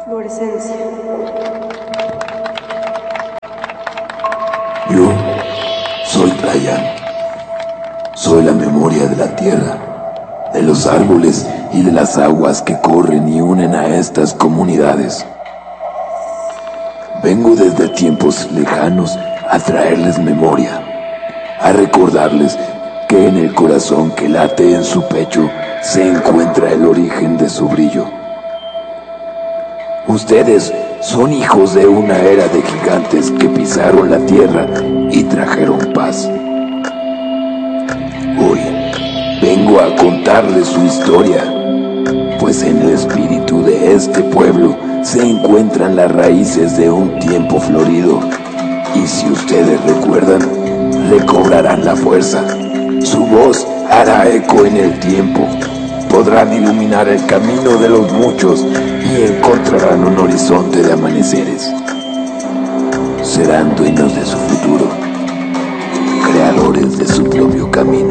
Fluorescencia. Yo soy Brian. Soy la memoria de la tierra, de los árboles y de las aguas que corren y unen a estas comunidades. Vengo desde tiempos lejanos a traerles memoria, a recordarles que en el corazón que late en su pecho se encuentra el origen de su brillo. Ustedes son hijos de una era de gigantes que pisaron la tierra y trajeron paz. Hoy vengo a contarles su historia, pues en el espíritu de este pueblo se encuentran las raíces de un tiempo florido, y si ustedes recuerdan, recobrarán la fuerza. Su voz hará eco en el tiempo. Podrán iluminar el camino de los muchos y encontrarán un horizonte de amaneceres. Serán dueños de su futuro, creadores de su propio camino.